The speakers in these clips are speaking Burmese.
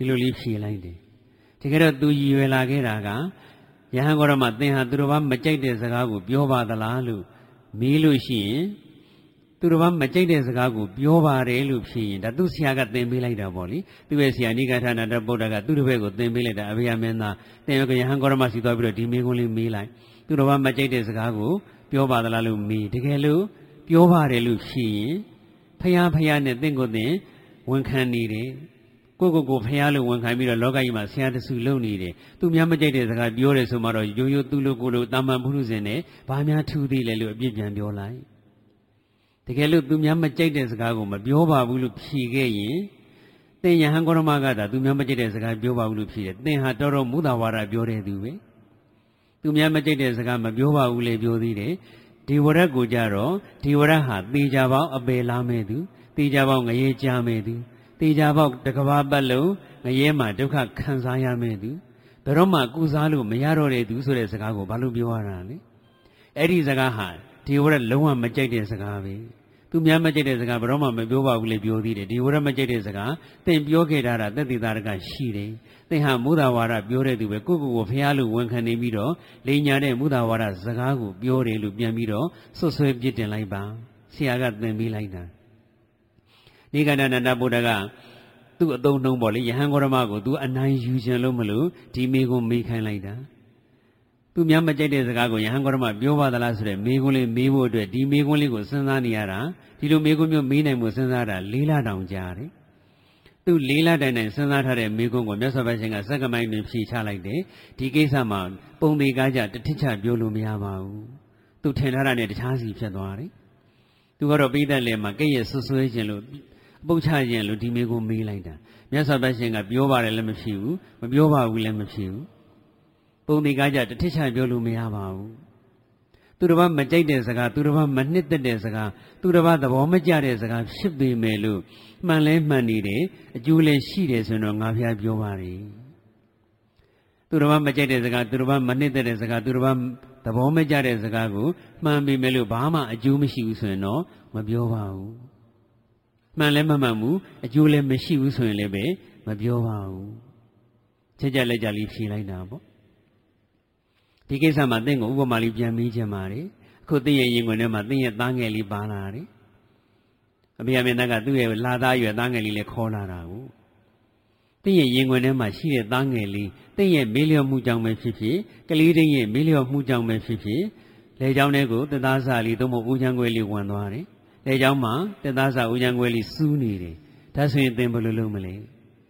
ဒီလိုလေးဖြေလိုက်တယ်တကယ်တော့သူရည်ရွယ်လာခဲ့တာကယဟန်ဂေါရမသင်ဟာသူတော်ဘာမကြိုက်တဲ့စကားကိုပြောပါသလားလို့မေးလို့ရှိရင်သူတော်ဘာမကြိုက်တဲ့စကားကိုပြောပါတယ်လို့ဖြေရင်ဒါသူဆရာကသင်ပေးလိုက်တာပေါ့လေသူရဲ့ဆရာနိဂထာနာတဗုဒ္ဓကသူ့တစ်ဘက်ကိုသင်ပေးလိုက်တာအဘေယမင်းသားသင်ရကယဟန်ဂေါရမရှိသွားပြီးတော့ဒီမေးခွန်းလေးမေးလိုက်သူတော်ဘာမကြိုက်တဲ့စကားကိုပြောပါသလားလို့မေးတကယ်လို့ပြောပါတယ်လို့ဖြေရင်ဖယားနဲ့သင်ကိုသင်ဝန်ခံနေတယ်ကိုဖယားလို့ဝန်ခံပြီးတော့လောကကြီးမှာဆရာတဆူလုံနေတယ်သူများမကြိုက်တဲ့စကားပြောတယ်ဆိုမှတော့ရိုးရိုးသူ့လိုကိုလိုတာမန်ဘုရုဇဉ်နဲ့ဘာများထူးသေးလဲလို့အပြစ်ပြန်ပြောလိုက်တကယ်လို့သူများမကြိုက်တဲ့စကားကိုမပြောပါဘူးလို့ဖြေခဲ့ရင်သင်ယဟန်ဂေါရမကသာသူများမကြိုက်တဲ့စကားပြောပါဘူးလို့ဖြေတယ်သင်ဟာတော်တော်မုသာဝါဒပြောတဲ့သူပဲသူများမကြိုက်တဲ့စကားမပြောပါဘူးလေပြောသေးတယ်ဒီဝရတ်ကိုကြတော့ဒီဝရတ်ဟာသေချာပေါင်းအပယ်လားမဲ့သူသေချာပေါင်းငရဲကြမဲ့သူသေချာပေါက်တကဘာပတ်လုံးငရဲမှာဒုက္ခခံစားရမယ့်သူဘယ်တော့မှကုစားလို့မရတော့တဲ့သူဆိုတဲ့စကားကိုဘာလို့ပြောရတာလဲအဲ့ဒီစကားဟာဒီဝရလုံးဝမကြိုက်တဲ့စကားပဲသူများမကြိုက်တဲ့စကားဘယ်တော့မှမပြောပါဘူးလေပြောသေးတယ်ဒီဝရမကြိုက်တဲ့စကားသင်ပြောခဲ့တာသက်သေသာရကရှိတယ်သင်ဟာမုသာဝါဒပြောတဲ့သူပဲကိုဖျားလို့ဝန်ခံနေပြီးတော့လိညာတဲ့မုသာဝါဒစကားကိုပြောတယ်လို့ပြန်ပြီးတော့ဆွဆွဲပြစ်တင်လိုက်ပါဆရာကသင်ပေးလိုက်တာနိဂန္ဓနန္ဒဗုဒ္ဓကသူ့အသုံးနှုံးပေါ့လေယဟန်ဂေါရမကိုသူအနိုင်ယူခြင်းလို့မလို့ဒီမေကွန်းမေးခိုင်းလိုက်တာသူများမကြိုက်တဲ့စကားကိုယဟန်ဂေါရမပြောပါသလားဆိုတဲ့မေကွန်းလေးမေးဖို့အတွက်ဒီမေကွန်းလေးကိုစဉ်းစားနေရတာဒီလိုမေကွန်းမျိုးမေးနိုင်မှုစဉ်းစားတာ၄လတောင်ကြာတယ်သူ၄လတိုင်တိုင်စဉ်းစားထားတဲ့မေကွန်းကိုမြတ်စွာဘုရားရှင်ကစက္ကမိုင်းတွင်ဖြေချလိုက်တယ်ဒီကိစ္စမှာပုံသေးကားကြတထစ်ချပြောလို့မရပါဘူးသူထင်ထားတာနဲ့တခြားစီဖြစ်သွားတယ်သူကတော့ပိဋကလည်းမှာကဲ့ရဲ့ဆွဆွဲခြင်းလို့ပုတ်ချခြင်းလို့ဒီမေကွန်းမေးလိုက်တာမြတ်စွာဘုရားရှင်ကပြောပါတယ်လည်းမဖြစ်ဘူးမပြောပါဘူးလည်းမဖြစ်ဘူးပုံသေးကားကြတထစ်ချပြောလို့မရပါဘူးသူတစ်ပါးမကြိုက်တဲ့စကားသူတစ်ပါးမနှစ်သက်တဲ့စကားသူတစ်ပါးသဘောမကျတဲ့စကားဖြစ်ပေမဲ့လို့မှန်လဲမှန်နေတယ်အကျိုးလည်းရှိတယ်ဆိုတော့ငါဖျားပြောပါတယ်သူတစ်ပါးမကြိုက်တဲ့စကားသူတစ်ပါးမနှစ်သက်တဲ့စကားသူတစ်ပါးသဘောမကျတဲ့စကားကိုမှန်ပေမဲ့လို့ဘာမှအကျိုးမရှိဘူးဆိုရင်တော့မပြောပါဘူးမှန်လည်းမမှန်ဘူးအကျိုးလည်းမရှိဘူးဆိုရင်လည်းပဲမပြောပါဘူးချက်ကြလက်ကြလေးဖြေလိုက်တာပေါ့ဒီကိစ္စမှာသင်ကိုဥပမာလေးပြန်မေးချင်ပါတယ်အခုသင်ရဲ့ရင်ခွင်ထဲမှာသင်ရဲ့သားငယ်လေးပါလာတယ်အဖေအမေကသူ့ရဲ့လာသားရွယ်သားငယ်လေးလည်းခေါ်လာတာကိုသင်ရဲ့ရင်ခွင်ထဲမှာရှိတဲ့သားငယ်လေးသင်ရဲ့မေးလျော့မှုကြောင့်ပဲဖြစ်ဖြစ်ကလေးတင်းရဲ့မေးလျော့မှုကြောင့်ပဲဖြစ်ဖြစ်လေကြောင်းထဲကိုတက်သားစာလေးသို့မဟုတ်ဦးချမ်းခွဲလေးဝင်သွားတယ်လေကြောင်းမှာတက်သားစာဦးချမ်းခွဲလေးစူးနေတယ်ဒါဆိုရင်သင်ဘယ်လိုလုပ်မလဲ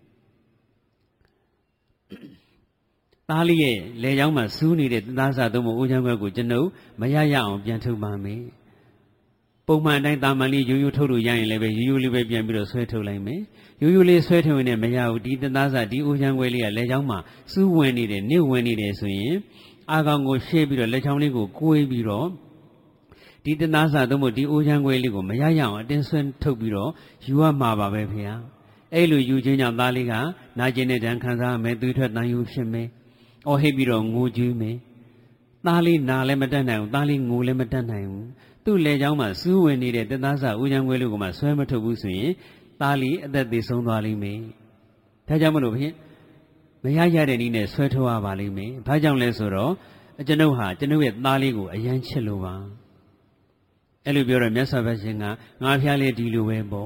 သားလေးရဲ့လေကြောင်းမှာစူးနေတဲ့သားစာသို့မဟုတ်ဦးချမ်းခွဲကိုကျွန်ုပ်မရရအောင်ပြန်ထုတ်ပါမယ်ပုံမှန်အတိုင်းတာမန်လေးရိုးရိုးထုတ်လို့ရရင်လည်းပဲရိုးရိုးလေးပဲပြန်ပြီးတော့ဆွဲထုတ်လိုက်မယ်ရိုးရိုးလေးဆွဲထုတ်ရင်လည်းမရဘူးဒီသားစာဒီဦးချမ်းခွဲလေးကလေကြောင်းမှာစူးဝင်နေတယ်နစ်ဝင်နေတယ်ဆိုရင်အာကောင်ကိုရှေ့ပြီးတော့လက်ချောင်းလေးကိုကိုးပြီးတော့ဒီသားစာသို့မဟုတ်ဒီဦးချမ်းခွဲလေးကိုမရရအောင်အတင်းဆွဲထုတ်ပြီးတော့ယူရမှာပါပဲဖေ။အဲ့လိုယူခြင်းကြောင့်သားလေးကနာကျင်တဲ့ဒဏ်ခံစားမယ်သွေးထွက်တန်ယူဖြစ်မယ်။အော်ဟစ်ပြီးတော့ငိုကြွေးမယ်။သားလေးနာလည်းမတတ်နိုင်ဘူးသားလေးငိုလည်းမတတ်နိုင်ဘူး။သူ့လေချောင်းမှာစူးဝင်နေတဲ့သားစာဦးချမ်းခွဲလေးကိုမှဆွဲမထုတ်ဘူးဆိုရင်သားလေးအသက်သေးဆုံးသွားလိမ့်မယ်။ဒါကြောင့်မလို့ဖြင့်မရရတဲ့နည်းနဲ့ဆွဲထုတ်ရပါလိမ့်မယ်။ဘာကြောင့်လဲဆိုတော့ကျွန်ုပ်ဟာကျွန်ုပ်ရဲ့သားလေးကိုအယမ်းချစ်လို့ပါ။အဲ့လိုပြောတော့မြတ်စွာဘုရားရှင်ကငါဖျားလေးဒီလိုပဲပေါ့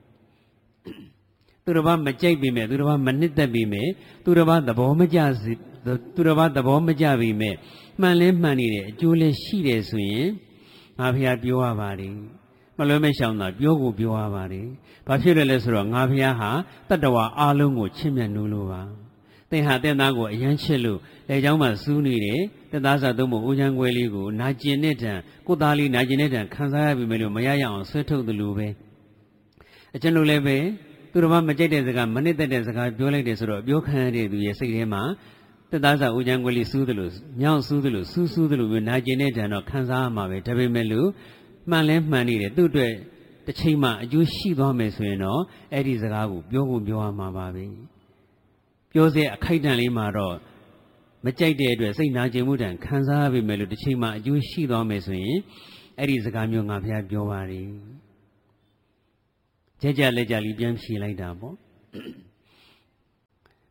သူတစ်ပါးမကြိုက်ပေမဲ့သူတစ်ပါးမနှစ်သက်ပေမဲ့သူတစ်ပါးသဘောမကျစေသူတစ်ပါးသဘောမကျပေမဲ့မှန်လဲမှန်နေတယ်အကျိုးလဲရှိတယ်ဆိုရင်ငါဖျားပြောရပါတယ်မလွဲမရှောင်တာပြောကိုပြောရပါတယ်ဘာဖြစ်လဲဆိုတော့ငါဖျားဟာတတ္တဝါအားလုံးကိုချစ်မြတ်နိုးလို့ပါသင်ဟာတဲ့သားကိုအယမ်းချစ်လို့လေကြောင်းမှာစူးနေတယ်တဲ့သားစာသုံးဖို့ဦးချမ်းခွဲလေးကိုနာကျင်တဲ့တံကိုသားလေးနာကျင်တဲ့တံခံစားရပြီမဲ့လို့မရရအောင်ဆွဲထုတ်သလိုပဲအကျွန်ုပ်လည်းပဲသူတော်မကြိုက်တဲ့စကားမနစ်သက်တဲ့စကားပြောလိုက်တယ်ဆိုတော့ပြောခံရတဲ့သူရဲ့စိတ်ထဲမှာတက်သားစာဦးချမ်းခွဲလေးစူးသလိုညောင်းစူးသလိုစူးသလိုမျိုးနာကျင်တဲ့တံတော့ခံစားရမှာပဲဒါပေမဲ့လို့မှန်လဲမှန်နေတယ်သူ့အတွက်တစ်ချိန်မှအကျိုးရှိသွားမယ်ဆိုရင်တော့အဲ့ဒီစကားကိုပြောဖို့ပြောရမှာပါပဲပြောစေအခိုက်အတန့်လေးမှာတော့မကြိုက်တဲ့အတွက်စိတ်နာကျင်မှုတံခံစားရပြီမဲ့လို့တစ်ချိန်မှအကျိုးရှိသွားမယ်ဆိုရင်အဲ့ဒီစကားမျိုးငါဖျားပြောပါလေကြက်ကြလက်ကြလေးပြန်ဖြေလိုက်တာပေါ့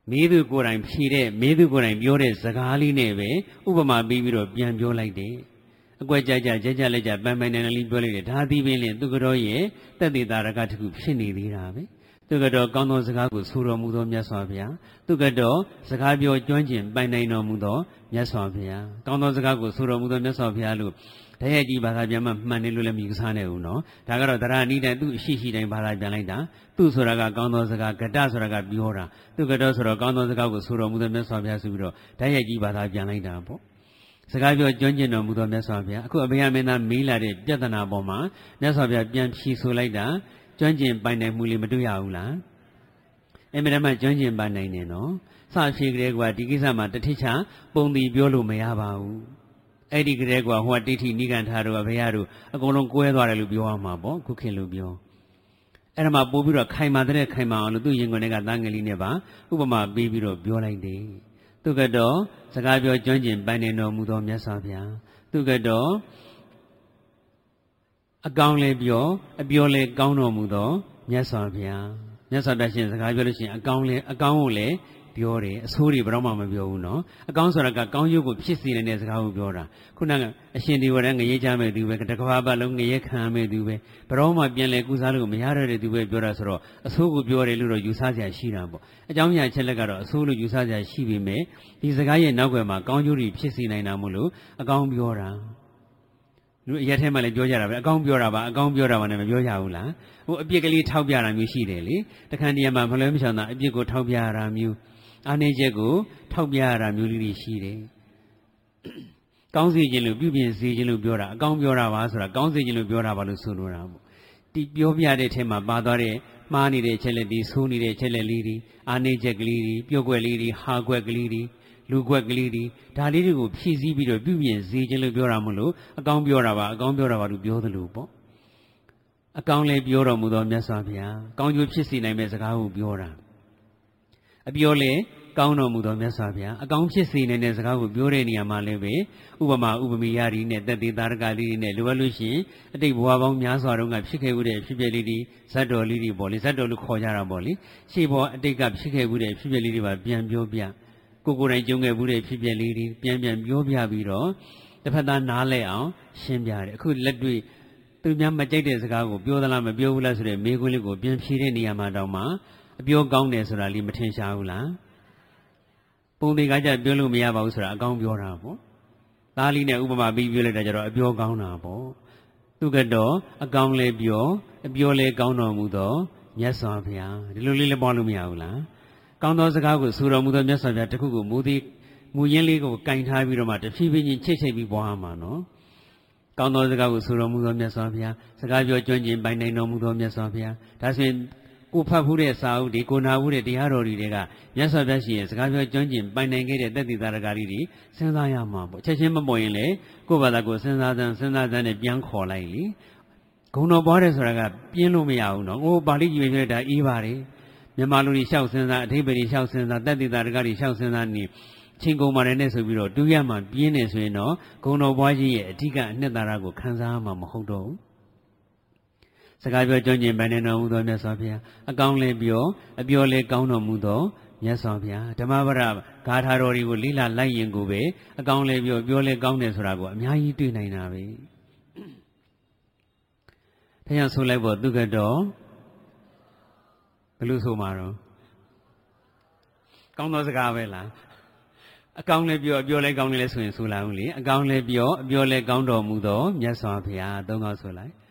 မေးသူကိုယ်တိုင်ဖြေတဲ့မေးသူကိုယ်တိုင်ပြောတဲ့စကားလေးနဲ့ပဲဥပမာပြီးတော့ပြန်ပြောလိုက်တယ်အကွက်ကြကြလက်ကြပန်းပန်းနေနေလေးပြောလိုက်တယ်ဒါသည်ပင်လေသူကတော့ရဲ့တက်သေးတာရကတခုဖြစ်နေသေးတာပဲသူကတော့ကောင်းသောစကားကိုဆိုတော်မူသောမြတ်စွာဘုရားသူကတော့စကားပြောကျွမ်းကျင်ပိုင်နိုင်တော်မူသောမြတ်စွာဘုရားကောင်းသောစကားကိုဆိုတော်မူသောမြတ်စွာဘုရားလို့တရကြီးဘာသာပြန်မှမှန်တယ်လို့လည်းမြည်ကစားနေဦးနော်ဒါကတော့တရားနည်းတိုင်းသူ့ရှိတိုင်းဘာသာပြန်လိုက်တာသူ့ဆိုတာကကောင်းသောစကားဂတဆိုတာကပြောတာသူကတော့ဆိုတော့ကောင်းသောစကားကိုဆိုတော်မူသောမြတ်စွာဘုရားဆိုပြီးတော့တရကြီးဘာသာပြန်လိုက်တာပေါ့စကားပြောကျွမ်းကျင်တော်မူသောမြတ်စွာဘုရားအခုအဘယမင်းသားမေးလာတဲ့ပြဿနာပေါ်မှာမြတ်စွာဘုရားပြန်ဖြေဆိုလိုက်တာကျွမ်းကျင်ပိုင်နိုင်မှုလေးမတွေ့ရဘူးလားအဲ့ဒီမှာကျွမ်းကျင်ပိုင်နိုင်နေနော်စဖြေကလေးကဒီကိစ္စမှာတထိချပုံတီပြောလို့မရပါဘူးအဲ့ဒီကလေးကဟိုတိဋ္ဌိနိဂန္ဓာတို့အဘယတို့အကုန်လုံးကွဲသွားတယ်လို့ပြောရမှာပေါ့ခုခေတ်လို့ပြောအဲ့ဒါမှပို့ပြီးတော့ခိုင်မာတဲ့ခိုင်မာအောင်လို့သူ့ရင်ခွင်တွေကတန်းငယ်လေးနဲ့ပါဥပမာပေးပြီးတော့ပြောလိုက်တယ်သူကတော့စကားပြောကျွမ်းကျင်ပိုင်နိုင်တော်မူသောမြတ်စွာဘုရားသူကတော့အကောင်းလေးပြောအပြောလေးကောင်းတော်မူသောမြတ်စွာဘုရားမြတ်စွာဘုရားရှင်စကားပြောလို့ရှိရင်အကောင်းကိုလည်းပြောတယ်အဆိုးတွေဘယ်တော့မှမပြောဘူးနော်အကောင်းဆိုတာကကောင်းရုပ်ကိုဖြစ်စေတဲ့စကားကိုပြောတာခုနကအရှင်ဒီဝရငရေချမဲ့သူပဲတကဘာပတ်လုံးငရေခံမဲ့သူပဲဘယ်တော့မှပြန်လဲကုစားလို့မရတဲ့သူပဲပြောတာဆိုတော့အဆိုးကိုပြောတယ်လို့တော့ယူဆစရာရှိတာပေါ့အကြောင်းညာချက်လက်ကတော့အဆိုးလို့ယူဆစရာရှိပေမဲ့ဒီစကားရဲ့နောက်ွယ်မှာကောင်းကျိုးတွေဖြစ်စေနိုင်တာမို့လို့အကောင်းပြောတာလူအရက်ထဲမှာလည်းပြောကြတာပဲအကောင်းပြောတာပါနဲ့မပြောကြဘူးလားဟိုအပြစ်ကလေးထောက်ပြတာမျိုးရှိတယ်လေတခါတည်းမှာမလွဲမချောင်တာအပြစ်ကိုထောက်ပြရတာမျိုးအားနည်းချက်ကိုထောက်ပြရတာမျိုးလေးရှိတယ်ကောင်းစေခြင်းလို့ပြုပြင်စေခြင်းလို့ပြောတာအကောင်းပြောတာပါဆိုတာကောင်းစေခြင်းလို့ပြောတာပါလို့ဆိုလိုတာပေါ့ဒီပြောပြတဲ့ထဲမှာပါသွားတဲ့မှားနေတဲ့ချက်လက်ဒီဆိုးနေတဲ့ချက်လက်လေးဒီအားနည်းချက်ကလေးဒီပြုတ်ကွက်လေးဒီဟာကွက်ကလေးဒီလူကွက်ကလေးဒီဒါလေးတွေကိုဖြည့်ဆည်းပြီးတော့ပြုပြင်စေခြင်းလို့ပြောတာမလို့အကောင်းပြောတာပါလို့ပြောသလိုပေါ့အကောင်းလည်းပြောတော်မူသောမြတ်စွာဘုရားကောင်းကျိုးဖြစ်စေနိုင်မဲ့စကားကိုပြောတာအပြောလေကောင်းတော်မူသောမြတ်စွာဘုရားအကောင်းဖြစ်စေနိုင်တဲ့စကားကိုပြောတဲ့နေရာမှာလည်းပဲဥပမာဥပမေယရီနဲ့တက်သေးတာရကလေးတွေနဲ့လိုအပ်လို့ရှိရင်အတိတ်ဘဝပေါင်းများစွာတုန်းကဖြစ်ခဲ့မှုတဲ့ဖြစ်ပျက်လေးတွေဇတ်တော်လေးတွေပေါ့လေဇတ်တော်လို့ခေါ်ကြတာပေါ့လေရှေ့ဘောအတိတ်ကဖြစ်ခဲ့မှုတဲ့ဖြစ်ပျက်လေးတွေပါပြန်ပြောပြကိုယ်တိုင်ကြုံခဲ့မှုတဲ့ဖြစ်ပျက်လေးတွေပြန်ပြောပြပြီးတော့တစ်ဖက်သားနားလဲအောင်ရှင်းပြတယ်အခုလက်တွေ့သူများမကြိုက်တဲ့စကားကိုပြောသလားမပြောဘူးလားဆိုတဲ့မေးခွန်းလေးကိုပြန်ဖြေတဲ့နေရာမှာတောင်မှအပြောကောင်းတယ်ဆိုတာလေးမထင်ရှားဘူးလားပုံသေးကကြပြောလို့မရပါဘူးဆိုတာအကောင်းပြောတာပေါ့သားလေးနဲ့ဥပမာပြီးပြောလိုက်တာကြတော့အပြောကောင်းတာပေါ့သူကတော့အကောင်းလေးပြောအပြောလေးကောင်းတော်မူသောမြတ်စွာဘုရားဒီလိုလေးလည်းပေါ်လို့မရဘူးလားကောင်းသောစကားကိုဆိုတော်မူသောမြတ်စွာဘုရားတခုကိုမူရင်းလေးကိုကင်ထားပြီးတော့မှတဖြည်းဖြည်းချင်းချိတ်ပြီးပွားမှာနော်ကောင်းသောစကားကိုဆိုတော်မူသောမြတ်စွာဘုရားစကားပြောကျွမ်းကျင်ပိုင်နိုင်တော်မူသောမြတ်စွာဘုရားဒါဆိုရင်ကိုဖတ်ဖူးတဲ့စာအုပ်တွေကိုနာဖူးတဲ့တရားတော်တွေကမြတ်စွာဘုရားရှင်ရဲ့စကားပြောကျွမ်းကျင်ပိုင်နိုင်ခဲ့တဲ့တသက်တာရကလေးတွေစဉ်းစားရမှာပေါ့ချက်ချင်းမပေါ်ရင်လေကိုယ့်ဘာသာကိုစဉ်းစားသန်းနဲ့ပြန်ခေါ်လိုက်လေဂုဏ်တော်ပွားတယ်ဆိုတာကပြင်းလို့မရဘူးနော်ဟိုပါဠိကြီးပဲပြောတာအေးပါတယ်မြန်မာလူတွေလျှောက်စဉ်းစားအဓိပ္ပာယ်တွေလျှောက်စဉ်းစားတသက်တာရကတွေလျှောက်စဉ်းစားနေချင်းကုန်ပါတယ်နဲ့ဆိုပြီးတော့တူရမှပြင်းနေဆိုရင်တော့ဂုဏ်တော်ပွားကြီးရဲ့အဓိကအနှစ်သာရကိုခံစားမှမဟုတ်တော့ဘူးစကားပြောကျွမ်းကျင်ပိုင်နိုင်တော်မူသောမြတ်စွာဘုရားအကောင်းလည်းပြောအပြောလည်းကောင်းတော်မူသောမြတ်စွာဘုရားဓမ္မပဒဂါထာတော်တွေကိုလိလာလိုက်ရင်ကိုပဲအကောင်းလည်းပြောပြောလည်းကောင်းတယ်ဆိုတာကိုအများကြီးတွေ့နိုင်တာပဲဒါကြောင့်ဆိုလိုက်ဖို့သူကတော့ဘယ်လိုဆိုမှာတော့ကောင်းသောစကားပဲလားအကောင်းလည်းပြောအပြောလည်းကောင်းတယ်လဲဆိုရင်ဆိုလာဦးလေအကောင်းလည်းပြောအပြောလည်းကောင်းတော်မူသောမြတ်စွာဘုရားသုံးခေါက်ဆိုလိုက်